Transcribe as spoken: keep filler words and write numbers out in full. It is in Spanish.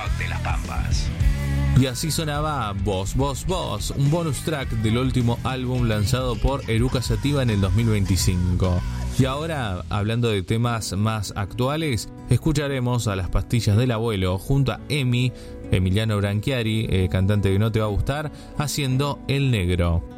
rock de las Pampas. Y así sonaba Vos, Vos, Vos, un bonus track del último álbum lanzado por Eruca Sativa en el dos mil veinticinco. Y ahora, hablando de temas más actuales, escucharemos a Las Pastillas del Abuelo junto a Emi, Emiliano Branchiari, eh, cantante que no te va a gustar, haciendo El Negro.